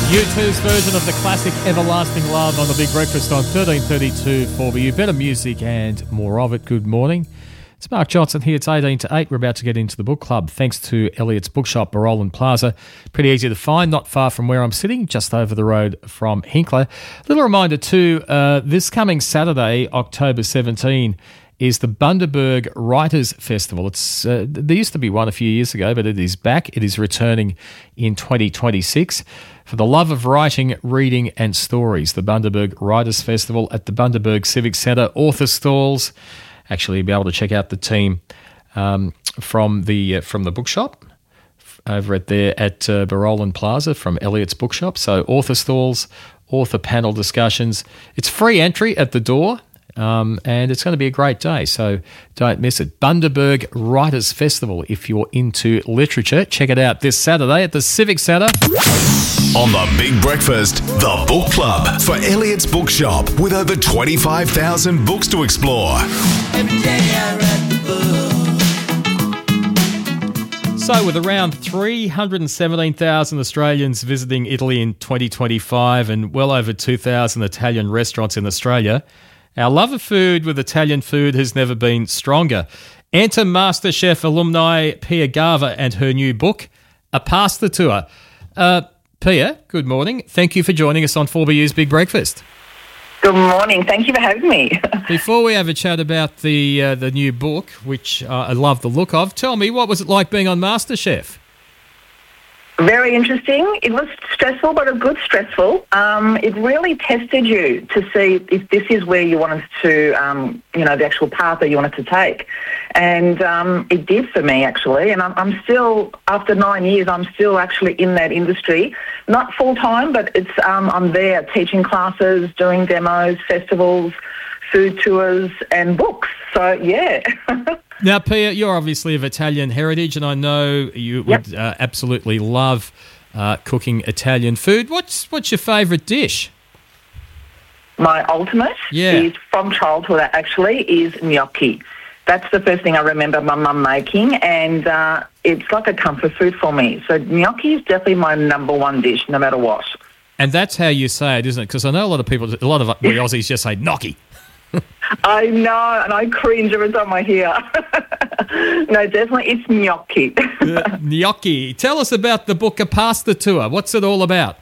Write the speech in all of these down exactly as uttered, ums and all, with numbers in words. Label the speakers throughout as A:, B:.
A: U two's version of the classic Everlasting Love on The Big Breakfast on thirteen thirty-two four B U. Better music and more of it. Good morning. It's Mark Johnson here. It's eighteen to eight. We're about to get into the book club thanks to Elliott's Bookshop, Barollan Plaza. Pretty easy to find, not far from where I'm sitting, just over the road from Hinkler. Little reminder too, uh, this coming Saturday, October seventeenth, is the Bundaberg Writers' Festival. It's uh, there used to be one a few years ago, but it is back. It is returning in twenty twenty-six. For the love of writing, reading and stories, the Bundaberg Writers' Festival at the Bundaberg Civic Centre. Author stalls. Actually, you'll be able to check out the team um, from the uh, from the bookshop over at there at uh, Barollan Plaza from Elliott's Bookshop. So author stalls, author panel discussions. It's free entry at the door. Um, and it's going to be a great day, so don't miss it. Bundaberg Writers' Festival. If you're into literature, check it out this Saturday at the Civic Centre.
B: On The Big Breakfast, the book club for Elliott's Bookshop with over twenty-five thousand books to explore.
C: Every day I read the book.
A: So with around three hundred seventeen thousand Australians visiting Italy in twenty twenty-five and well over two thousand Italian restaurants in Australia, our love of food with Italian food has never been stronger. Enter MasterChef alumni Pia Gava and her new book, A Pasta Tour. Uh, Pia, good morning. Thank you for joining us on four B U's Big Breakfast.
D: Good morning. Thank you for having me.
A: Before we have a chat about the uh, the new book, which uh, I love the look of, tell me, what was it like being on MasterChef?
D: Very interesting. It was stressful, but a good stressful. Um, it really tested you to see if this is where you wanted to, um, you know, the actual path that you wanted to take. And um, it did for me, actually. And I'm, I'm still, after nine years, I'm still actually in that industry. Not full-time, but it's um, I'm there teaching classes, doing demos, festivals, food tours and books. So, yeah.
A: Now, Pia, you're obviously of Italian heritage, and I know you
D: Yep.
A: would uh, absolutely love uh, cooking Italian food. What's what's your favourite dish?
D: My ultimate
A: Yeah.
D: is from childhood, actually, is gnocchi. That's the first thing I remember my mum making, and uh, it's like a comfort food for me. So gnocchi is definitely my number one dish, no matter what.
A: And that's how you say it, isn't it? Because I know a lot of people, a lot of we Aussies just say gnocchi.
D: I know, and I cringe every time I hear. No, definitely it's gnocchi.
A: Uh, gnocchi. Tell us about the book, A Pasta Tour. What's it all about?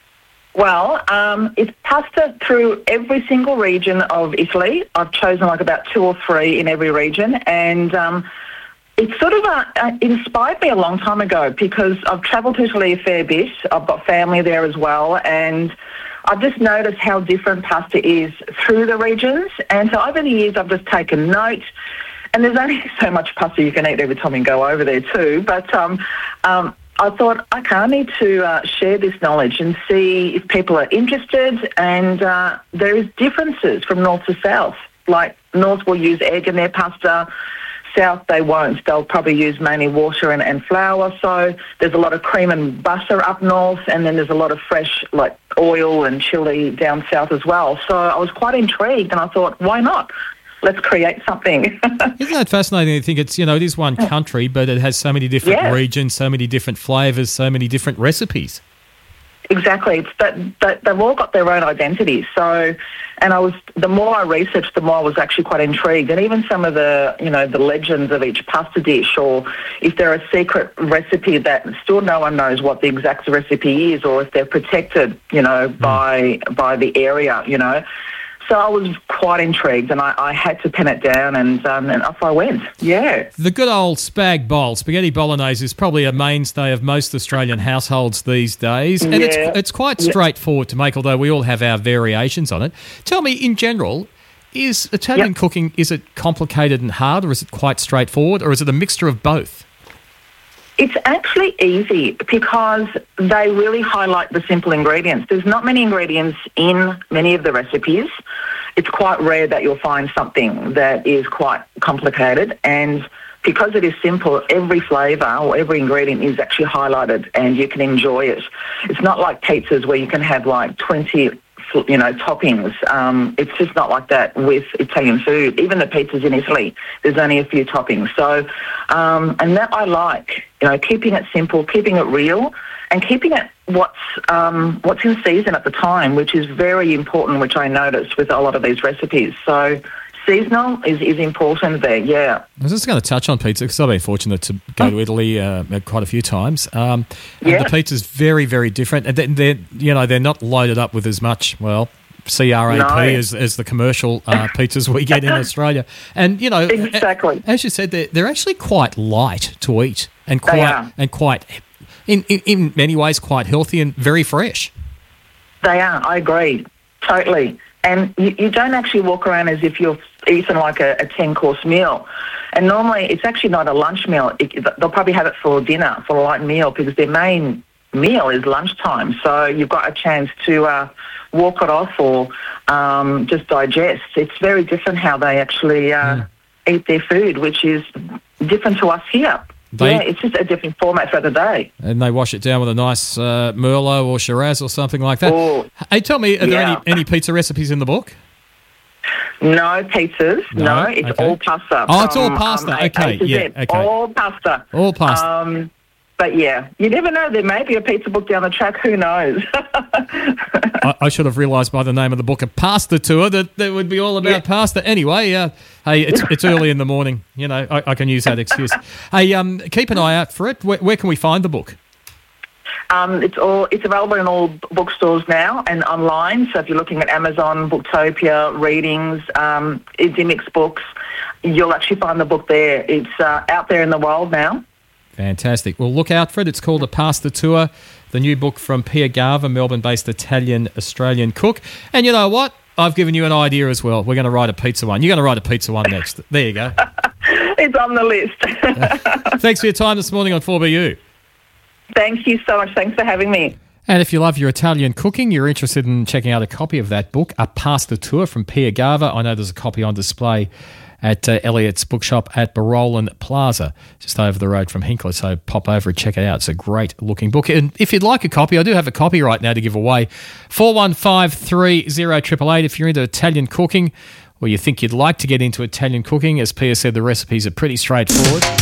D: Well, um, it's pasta through every single region of Italy. I've chosen like about two or three in every region, and um, it sort of uh, uh, inspired me a long time ago because I've travelled to Italy a fair bit. I've got family there as well, and I've just noticed how different pasta is through the regions. And so over the years, I've just taken note. And there's only so much pasta you can eat every time you go over there too. But um, um, I thought, okay, I need to uh, share this knowledge and see if people are interested. And uh, there is differences from north to south. Like north will use egg in their pasta. South, they won't. They'll probably use mainly water and, and flour. So there's a lot of cream and butter up north, and then there's a lot of fresh, like, oil and chili down south as well. So I was quite intrigued, and I thought, why not? Let's create something.
A: Isn't that fascinating? I think it's, you know, it is one country, but it has so many different
D: Yeah.
A: regions, so many different flavours, so many different recipes.
D: Exactly. It's that, that they've all got their own identity. So, and I was, the more I researched, the more I was actually quite intrigued. And even some of the, you know, the legends of each pasta dish, or if they're a secret recipe that still no one knows what the exact recipe is, or if they're protected, you know, mm. by by the area, you know. So I was quite intrigued, and I, I had to pen it down, and um, and off I went. Yeah.
A: The good old spag bowl, spaghetti bolognese, is probably a mainstay of most Australian households these days. And
D: Yeah.
A: it's it's quite
D: Yeah.
A: straightforward to make, although we all have our variations on it. Tell me, in general, is Italian
D: Yep.
A: cooking, is it complicated and hard, or is it quite straightforward, or is it a mixture of both?
D: It's actually easy because they really highlight the simple ingredients. There's not many ingredients in many of the recipes. It's quite rare that you'll find something that is quite complicated, and because it is simple, every flavour or every ingredient is actually highlighted and you can enjoy it. It's not like pizzas where you can have like twenty, you know, toppings. Um, it's just not like that with Italian food. Even the pizzas in Italy, there's only a few toppings. So, um, and that I like, you know, keeping it simple, keeping it real, and keeping it what's um, what's in season at the time, which is very important, which I noticed with a lot of these recipes. So seasonal is, is important there, yeah.
A: I was just going to touch on pizza because I've been fortunate to go to Italy uh, quite a few times. Um, and
D: Yeah.
A: the pizza's very, very different. And they're, they're, you know, they're not loaded up with as much, well, C R A P
D: No.
A: as, as the commercial uh, pizzas we get in Australia. And, you know,
D: Exactly.
A: a- as you said, they're, they're actually quite light to eat and
D: They
A: quite,
D: are.
A: and quite in, in, in many ways, quite healthy and very fresh.
D: They are, I agree, totally. And you, you don't actually walk around as if you're eating like a, a ten-course meal. And normally it's actually not a lunch meal. It, they'll probably have it for dinner, for a light meal, because their main meal is lunchtime. So you've got a chance to uh, walk it off or um, just digest. It's very different how they actually uh, eat their food, which is different to us here.
A: They-
D: yeah, it's just a different format for the day.
A: And they wash it down with a nice uh, Merlot or Shiraz or something like that.
D: Oh,
A: Hey, tell me, are there
D: yeah.
A: any, any pizza recipes in the book?
D: No pizzas.
A: No?
D: No, it's
A: Okay.
D: all pasta.
A: Oh, it's all
D: from,
A: pasta.
D: A-
A: Okay,
D: A to
A: yeah,
D: Z.
A: okay.
D: All pasta.
A: All pasta.
D: Um, but yeah, you never know. There may be a pizza book down the track. Who knows?
A: I, I should have realised by the name of the book, a pasta tour, that that would be all about
D: Yeah.
A: pasta. Anyway, uh, hey, it's it's early in the morning. You know, I, I can use that excuse. Hey, um, keep an eye out for it. Where, where can we find the book?
D: um, it's all. It's available in all bookstores now and online. So if you're looking at Amazon, Booktopia, Readings, um, Idymix Books, you'll actually find the book there. It's uh, out there in the world now.
A: Fantastic. Well, look out for it. It's called A Pasta Tour, the new book from Pia Gava, Melbourne-based Italian-Australian cook. And you know what? I've given you an idea as well. We're going to write a pizza one. You're going to write a pizza one next. There you go.
D: It's on the list.
A: Thanks for your time this morning on four B U.
D: Thank you so much. Thanks for having me.
A: And if you love your Italian cooking, you're interested in checking out a copy of that book, A Pasta Tour from Pia Gava. I know there's a copy on display at uh, Elliott's Bookshop at Barolan Plaza, just over the road from Hinkler. So pop over and check it out. It's a great looking book. And if you'd like a copy, I do have a copy right now to give away. four one five three zero eight eight eight if you're into Italian cooking or you think you'd like to get into Italian cooking. As Pia said, the recipes are pretty straightforward.